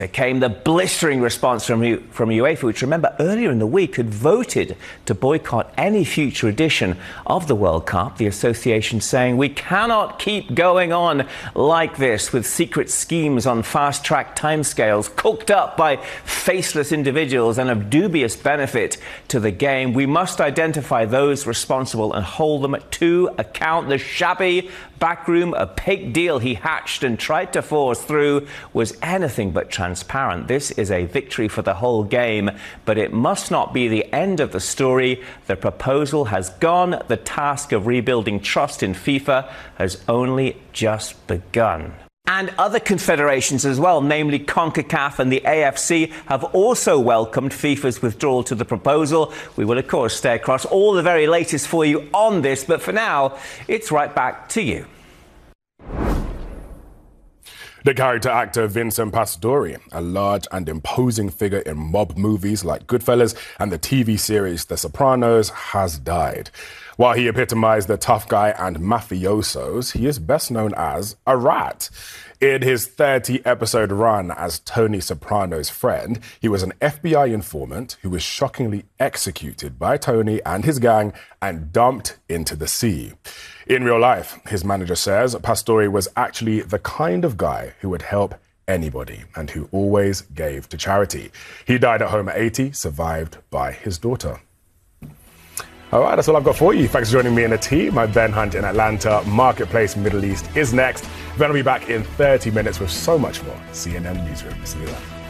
There came the blistering response from UEFA, which, remember, earlier in the week had voted to boycott any future edition of the World Cup. The association saying we cannot keep going on like this with secret schemes on fast-track timescales cooked up by faceless individuals and of dubious benefit to the game. We must identify those responsible and hold them to account. The shabby, backroom, opaque deal he hatched and tried to force through was anything but transparent. This is a victory for the whole game, but it must not be the end of the story. The proposal has gone. The task of rebuilding trust in FIFA has only just begun. And other confederations as well, namely CONCACAF and the AFC, have also welcomed FIFA's withdrawal to the proposal. We will, of course, stay across all the very latest for you on this, but for now, it's right back to you. The character actor Vincent Pastore, a large and imposing figure in mob movies like Goodfellas and the TV series The Sopranos, has died. While he epitomized the tough guy and mafiosos, he is best known as a rat. In his 30-episode run as Tony Soprano's friend, he was an FBI informant who was shockingly executed by Tony and his gang and dumped into the sea. In real life, his manager says Pastore was actually the kind of guy who would help anybody and who always gave to charity. He died at home at 80, survived by his daughter. All right, that's all I've got for you. Thanks for joining me in the team. I'm Ben Hunt in Atlanta. Marketplace Middle East is next. Then I'll be back in 30 minutes with so much more. CNN Newsroom. See you there.